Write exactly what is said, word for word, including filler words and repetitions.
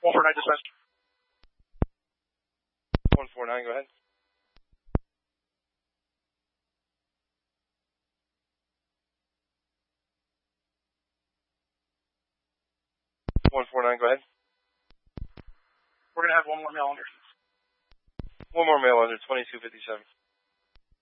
one four nine dispatch. one four nine, go ahead. one four nine, go ahead. We're going to have one more mail under. One more mail under, twenty-two fifty-seven.